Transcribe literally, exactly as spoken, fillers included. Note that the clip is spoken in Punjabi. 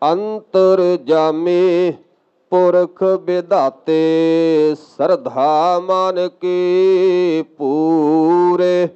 ਅੰਤਰ ਜਾਮੇ ਪੁਰਖ ਵਿਧਾਤੇ ਸਰਧਾ ਮਨ ਕੀ ਪੂਰੇ।